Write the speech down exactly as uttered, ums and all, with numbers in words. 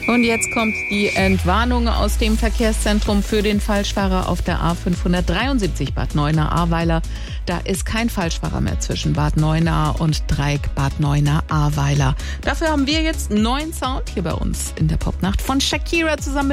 Und jetzt kommt die Entwarnung aus dem Verkehrszentrum für den Falschfahrer auf der A fünfhundertdreiundsiebzig Bad Neuenahr-Ahrweiler. Da ist kein Falschfahrer mehr zwischen Bad Neuenahr und Dreieck Bad Neuenahr-Ahrweiler. Dafür haben wir jetzt neuen Sound hier bei uns in der Popnacht von Shakira zusammen mit